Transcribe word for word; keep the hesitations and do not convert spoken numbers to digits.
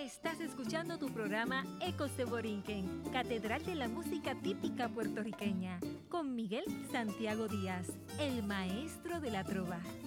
Estás escuchando tu programa Ecos de Borinquen, Catedral de la Música Típica Puertorriqueña, con Miguel Santiago Díaz, el maestro de la trova.